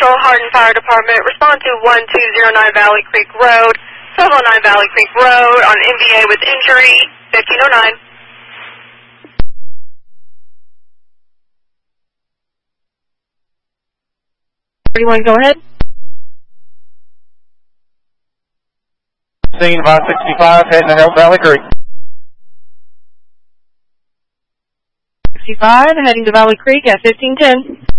Central Hardin Fire Department. Respond to 1209 Valley Creek Road, 1209 Valley Creek Road on MVA with injury, 1509. 31, go ahead. Scene 565, heading to help Valley Creek. 65, heading to Valley Creek at 1510.